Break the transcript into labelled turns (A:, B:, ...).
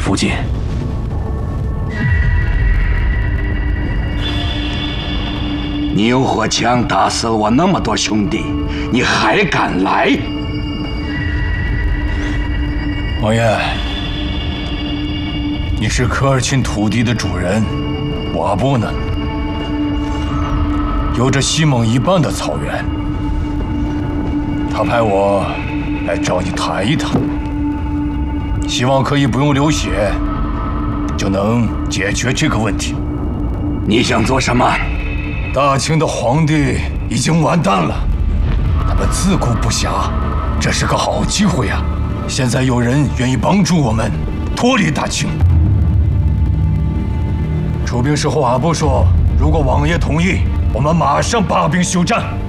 A: 附近。
B: 你用火枪打死了我那么多兄弟，你还敢来？
C: 王爷，你是科尔沁土地的主人，瓦布呢？有着西蒙一半的草原，他派我来找你谈一谈，希望可以不用流血就能解决这个问题。
B: 你想做什么？
C: 大清的皇帝已经完蛋了，他们自顾不暇，这是个好机会啊！现在有人愿意帮助我们脱离大清。出兵时候，阿布说，如果王爷同意，我们马上罢兵休战。